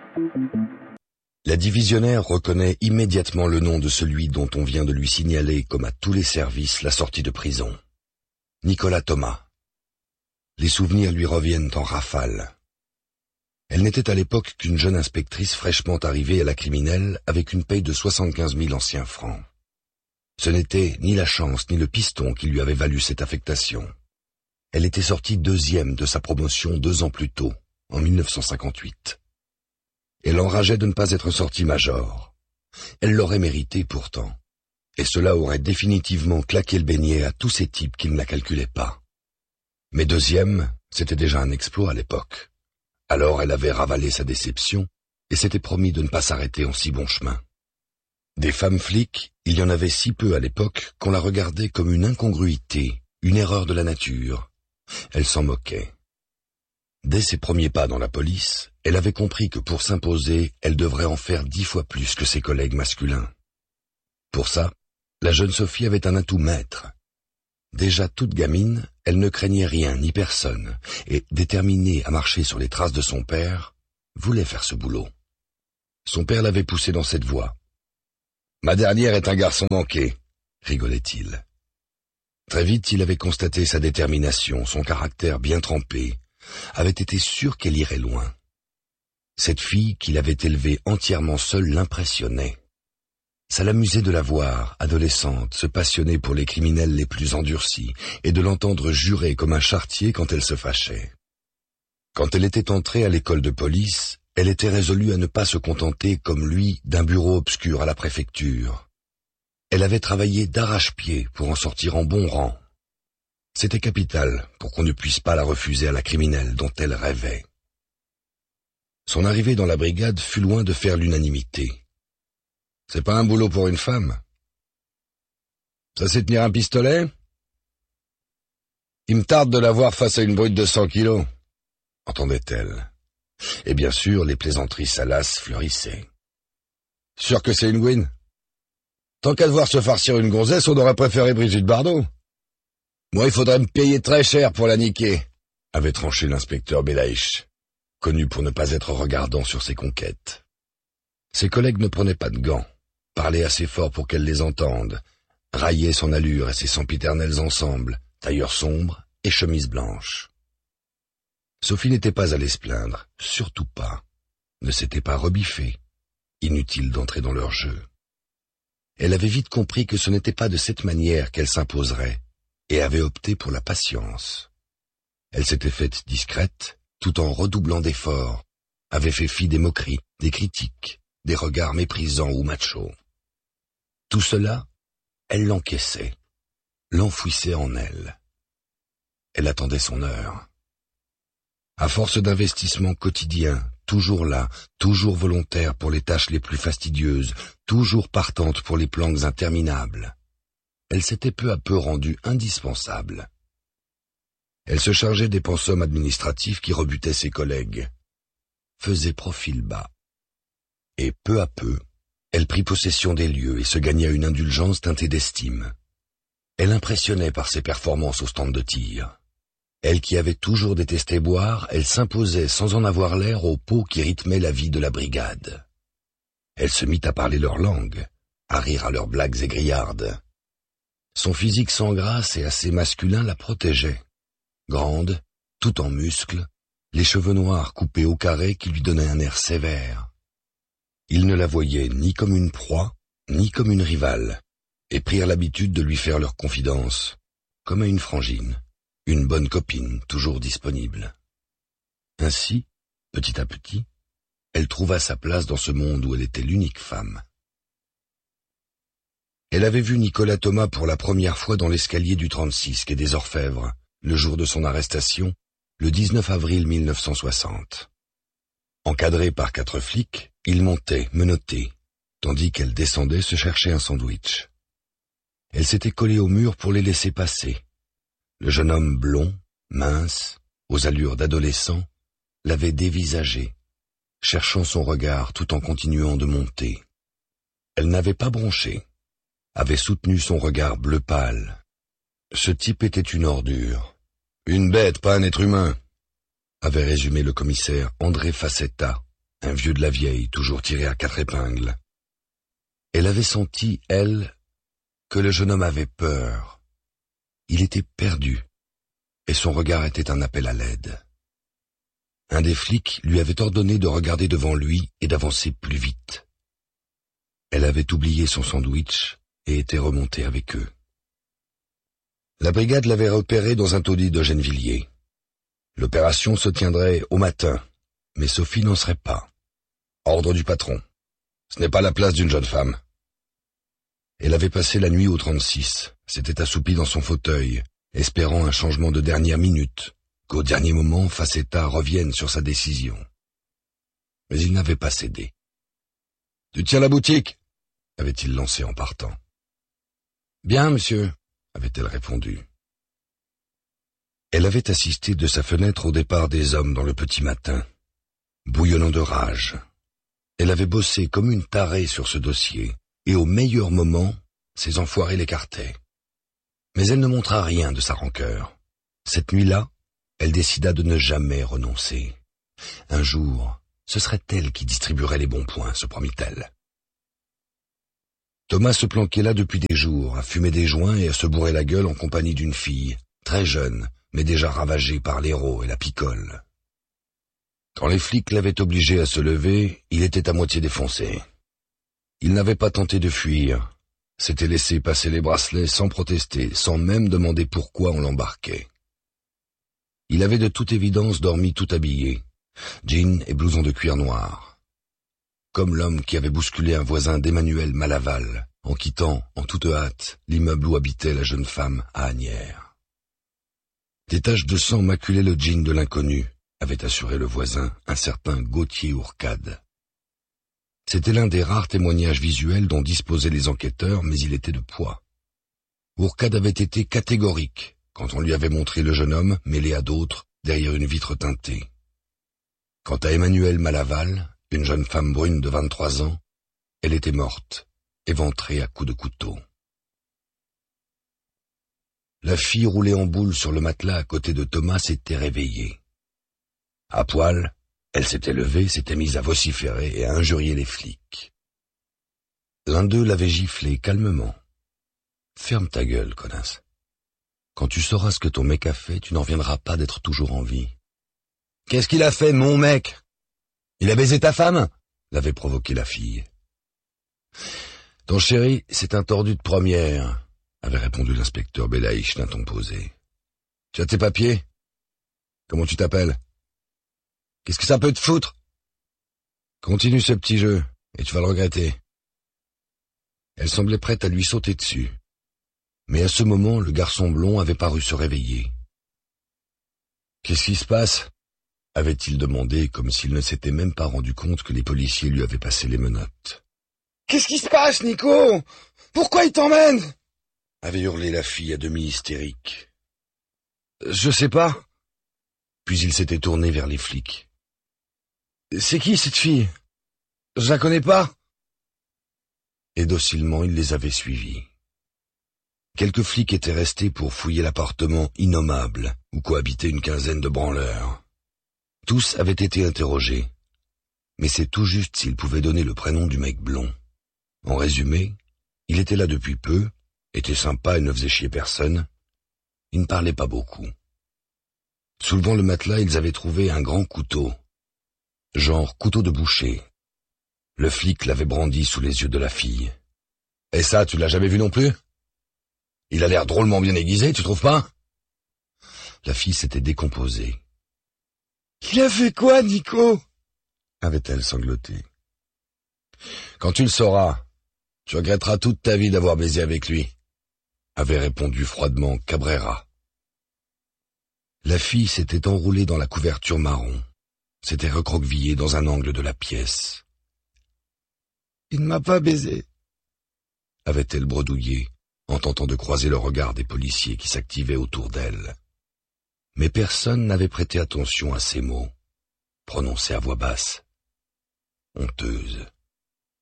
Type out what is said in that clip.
La divisionnaire reconnaît immédiatement le nom de celui dont on vient de lui signaler, comme à tous les services, la sortie de prison. Nicolas Thomas. Les souvenirs lui reviennent en rafale. Elle n'était à l'époque qu'une jeune inspectrice fraîchement arrivée à la criminelle avec une paye de 75 000 anciens francs. Ce n'était ni la chance ni le piston qui lui avait valu cette affectation. Elle était sortie 2e de sa promotion 2 ans plus tôt, en 1958. Elle enrageait de ne pas être sortie major. Elle l'aurait mérité pourtant, et cela aurait définitivement claqué le beignet à tous ces types qui ne la calculaient pas. Mais 2e, c'était déjà un exploit à l'époque. Alors elle avait ravalé sa déception et s'était promis de ne pas s'arrêter en si bon chemin. Des femmes flics, il y en avait si peu à l'époque qu'on la regardait comme une incongruité, une erreur de la nature. Elle s'en moquait. Dès ses premiers pas dans la police, elle avait compris que pour s'imposer, elle devrait en faire 10 fois plus que ses collègues masculins. Pour ça, la jeune Sophie avait un atout maître. Déjà toute gamine, elle ne craignait rien ni personne, et, déterminée à marcher sur les traces de son père, voulait faire ce boulot. Son père l'avait poussée dans cette voie. « Ma dernière est un garçon manqué », rigolait-il. Très vite, il avait constaté sa détermination, son caractère bien trempé, avait été sûr qu'elle irait loin. Cette fille qu'il avait élevée entièrement seule l'impressionnait. Ça l'amusait de la voir, adolescente, se passionner pour les criminels les plus endurcis, et de l'entendre jurer comme un charretier quand elle se fâchait. Quand elle était entrée à l'école de police, elle était résolue à ne pas se contenter, comme lui, d'un bureau obscur à la préfecture. Elle avait travaillé d'arrache-pied pour en sortir en bon rang. C'était capital pour qu'on ne puisse pas la refuser à la criminelle dont elle rêvait. Son arrivée dans la brigade fut loin de faire l'unanimité. « C'est pas un boulot pour une femme. Ça sait tenir un pistolet ? Il me tarde de la voir face à une brute de 100 kilos, entendait-elle. Et bien sûr, les plaisanteries salaces fleurissaient. Sûr que c'est une gouine ? Tant qu'à devoir se farcir une gonzesse, on aurait préféré Brigitte Bardot. Moi, il faudrait me payer très cher pour la niquer, avait tranché l'inspecteur Belaïch, connu pour ne pas être regardant sur ses conquêtes. Ses collègues ne prenaient pas de gants, parlaient assez fort pour qu'elle les entende, raillaient son allure et ses sempiternels ensembles, tailleur sombre et chemise blanche. Sophie n'était pas allée se plaindre, surtout pas, ne s'était pas rebiffée, inutile d'entrer dans leur jeu. Elle avait vite compris que ce n'était pas de cette manière qu'elle s'imposerait, et avait opté pour la patience. Elle s'était faite discrète, tout en redoublant d'efforts, avait fait fi des moqueries, des critiques, des regards méprisants ou machos. Tout cela, elle l'encaissait, l'enfouissait en elle. Elle attendait son heure. À force d'investissement quotidien, toujours là, toujours volontaire pour les tâches les plus fastidieuses, toujours partante pour les planques interminables, elle s'était peu à peu rendue indispensable. Elle se chargeait des pensums administratifs qui rebutaient ses collègues, faisait profil bas. Et peu à peu, elle prit possession des lieux et se gagna une indulgence teintée d'estime. Elle impressionnait par ses performances au stand de tir. Elle qui avait toujours détesté boire, elle s'imposait sans en avoir l'air aux pots qui rythmaient la vie de la brigade. Elle se mit à parler leur langue, à rire à leurs blagues égrillardes. Son physique sans grâce et assez masculin la protégeait. Grande, tout en muscles, les cheveux noirs coupés au carré qui lui donnaient un air sévère. Ils ne la voyaient ni comme une proie, ni comme une rivale, et prirent l'habitude de lui faire leur confidence, comme à une frangine. Une bonne copine, toujours disponible. Ainsi, petit à petit, elle trouva sa place dans ce monde où elle était l'unique femme. Elle avait vu Nicolas Thomas pour la première fois dans l'escalier du 36 quai des Orfèvres, le jour de son arrestation, le 19 avril 1960. Encadré par 4 flics, il montait, menotté, tandis qu'elle descendait se chercher un sandwich. Elle s'était collée au mur pour les laisser passer. Le jeune homme blond, mince, aux allures d'adolescent, l'avait dévisagé, cherchant son regard tout en continuant de monter. Elle n'avait pas bronché, avait soutenu son regard bleu pâle. Ce type était une ordure, une bête, pas un être humain, avait résumé le commissaire André Facetta, un vieux de la vieille, toujours tiré à 4 épingles. Elle avait senti, elle, que le jeune homme avait peur. Il était perdu, et son regard était un appel à l'aide. Un des flics lui avait ordonné de regarder devant lui et d'avancer plus vite. Elle avait oublié son sandwich et était remontée avec eux. La brigade l'avait repéré dans un taudis de Gennevilliers. L'opération se tiendrait au matin, mais Sophie n'en serait pas. Ordre du patron. Ce n'est pas la place d'une jeune femme. Elle avait passé la nuit au 36, s'était assoupie dans son fauteuil, espérant un changement de dernière minute, qu'au dernier moment Facetta revienne sur sa décision. Mais il n'avait pas cédé. « Tu tiens la boutique ?» avait-il lancé en partant. « Bien, monsieur », avait-elle répondu. Elle avait assisté de sa fenêtre au départ des hommes dans le petit matin, bouillonnant de rage. Elle avait bossé comme une tarée sur ce dossier, et au meilleur moment, ces enfoirés l'écartaient. Mais elle ne montra rien de sa rancœur. Cette nuit-là, elle décida de ne jamais renoncer. Un jour, ce serait elle qui distribuerait les bons points, se promit-elle. Thomas se planquait là depuis des jours, à fumer des joints et à se bourrer la gueule en compagnie d'une fille, très jeune, mais déjà ravagée par l'héros et la picole. Quand les flics l'avaient obligé à se lever, il était à moitié défoncé. Il n'avait pas tenté de fuir, s'était laissé passer les bracelets sans protester, sans même demander pourquoi on l'embarquait. Il avait de toute évidence dormi tout habillé, jean et blouson de cuir noir, comme l'homme qui avait bousculé un voisin d'Emmanuel Malaval, en quittant, en toute hâte, l'immeuble où habitait la jeune femme à Asnières. Des taches de sang maculaient le jean de l'inconnu, avait assuré le voisin, un certain Gauthier Ourcade. C'était l'un des rares témoignages visuels dont disposaient les enquêteurs, mais il était de poids. Ourcade avait été catégorique quand on lui avait montré le jeune homme, mêlé à d'autres, derrière une vitre teintée. Quant à Emmanuel Malaval, une jeune femme brune de 23 ans, elle était morte, éventrée à coups de couteau. La fille roulée en boule sur le matelas à côté de Thomas s'était réveillée. À poil, elle s'était levée, s'était mise à vociférer et à injurier les flics. L'un d'eux l'avait giflé calmement. « Ferme ta gueule, connasse. Quand tu sauras ce que ton mec a fait, tu n'en reviendras pas d'être toujours en vie. »« Qu'est-ce qu'il a fait, mon mec ? Il a baisé ta femme ?» l'avait provoqué la fille. « Ton chéri, c'est un tordu de première, » avait répondu l'inspecteur Belaïch d'un ton posé. « Tu as tes papiers ? Comment tu t'appelles ? Qu'est-ce que ça peut te foutre ? Continue ce petit jeu, et tu vas le regretter. » Elle semblait prête à lui sauter dessus. Mais à ce moment, le garçon blond avait paru se réveiller. « Qu'est-ce qui se passe ?» avait-il demandé, comme s'il ne s'était même pas rendu compte que les policiers lui avaient passé les menottes. « Qu'est-ce qui se passe, Nico ? Pourquoi il t'emmène ?» avait hurlé la fille à demi hystérique. « Je sais pas. » Puis il s'était tourné vers les flics. « C'est qui cette fille ? Je la connais pas. » Et docilement il les avait suivis. Quelques flics étaient restés pour fouiller l'appartement innommable où cohabitaient une quinzaine de branleurs. Tous avaient été interrogés, mais c'est tout juste s'ils pouvaient donner le prénom du mec blond. En résumé, il était là depuis peu, était sympa et ne faisait chier personne. Il ne parlait pas beaucoup. Soulevant le matelas, ils avaient trouvé un grand couteau, genre couteau de boucher. Le flic l'avait brandi sous les yeux de la fille. « Et ça, tu l'as jamais vu non plus ? Il a l'air drôlement bien aiguisé, tu trouves pas ?» La fille s'était décomposée. « Il a fait quoi, Nico ?» avait-elle sangloté. « Quand tu le sauras, tu regretteras toute ta vie d'avoir baisé avec lui, » avait répondu froidement Cabrera. La fille s'était enroulée dans la couverture marron, s'était recroquevillée dans un angle de la pièce. « Il ne m'a pas baisé » avait-elle bredouillé, en tentant de croiser le regard des policiers qui s'activaient autour d'elle. Mais personne n'avait prêté attention à ces mots, prononcés à voix basse. Honteuse.